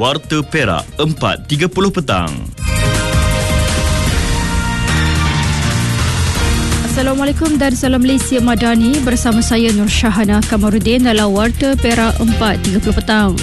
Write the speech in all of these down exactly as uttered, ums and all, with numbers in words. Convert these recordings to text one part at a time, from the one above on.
Warta Perak empat tiga puluh petang. Assalamualaikum dan salam Malaysia Madani, bersama saya Nur Syahana Kamarudin dalam Warta Perak empat tiga puluh petang.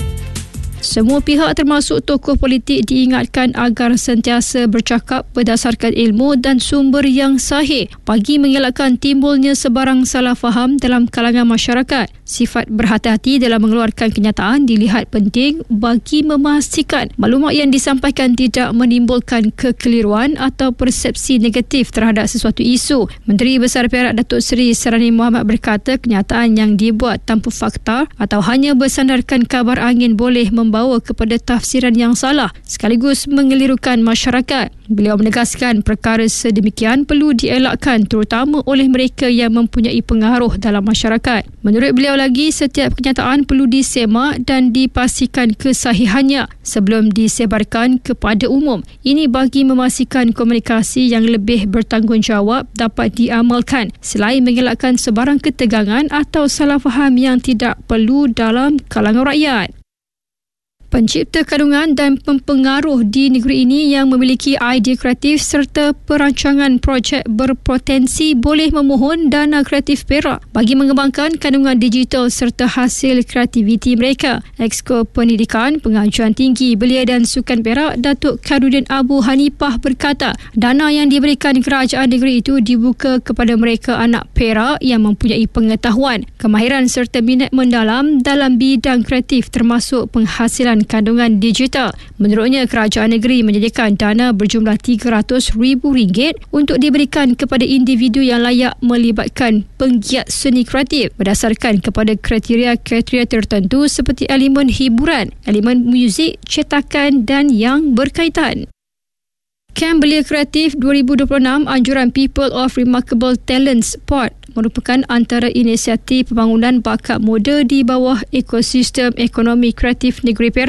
Semua pihak termasuk tokoh politik diingatkan agar sentiasa bercakap berdasarkan ilmu dan sumber yang sahih bagi mengelakkan timbulnya sebarang salah faham dalam kalangan masyarakat. Sifat berhati-hati dalam mengeluarkan kenyataan dilihat penting bagi memastikan maklumat yang disampaikan tidak menimbulkan kekeliruan atau persepsi negatif terhadap sesuatu isu. Menteri Besar Perak Datuk Seri Sarani Muhammad berkata kenyataan yang dibuat tanpa fakta atau hanya bersandarkan kabar angin boleh membawa kepada tafsiran yang salah sekaligus mengelirukan masyarakat. Beliau menegaskan perkara sedemikian perlu dielakkan terutama oleh mereka yang mempunyai pengaruh dalam masyarakat. Menurut beliau lagi, setiap kenyataan perlu disemak dan dipastikan kesahihannya sebelum disebarkan kepada umum. Ini bagi memastikan komunikasi yang lebih bertanggungjawab dapat diamalkan selain mengelakkan sebarang ketegangan atau salah faham yang tidak perlu dalam kalangan rakyat. Pencipta kandungan dan pempengaruh di negeri ini yang memiliki idea kreatif serta perancangan projek berpotensi boleh memohon dana kreatif Perak bagi mengembangkan kandungan digital serta hasil kreativiti mereka. Exco Pendidikan, Pengajuan Tinggi, Belia dan Sukan Perak, Datuk Khairuddin Abu Hanifah berkata, dana yang diberikan kerajaan negeri itu dibuka kepada mereka anak Perak yang mempunyai pengetahuan, kemahiran serta minat mendalam dalam bidang kreatif termasuk penghasilan kandungan digital. Menurutnya, kerajaan negeri menyediakan dana berjumlah tiga ratus ribu ringgit untuk diberikan kepada individu yang layak melibatkan penggiat seni kreatif berdasarkan kepada kriteria-kriteria tertentu seperti elemen hiburan, elemen muzik, cetakan dan yang berkaitan. Kem Belia Kreatif dua ribu dua puluh enam Anjuran People of Remarkable Talents Sport merupakan antara inisiatif pembangunan bakat muda di bawah ekosistem ekonomi kreatif negeri Perak.